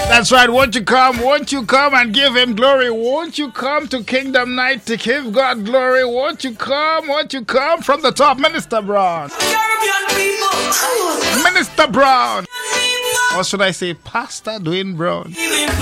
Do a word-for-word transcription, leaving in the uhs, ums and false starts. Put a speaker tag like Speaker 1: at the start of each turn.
Speaker 1: That's right. Won't you come? Won't you come and give him glory? Won't you come to Kingdom Night to give God glory? Won't you come? Won't you come from the top? Minister Brown. Minister Brown. Or should I say Pastor Dwayne Brown?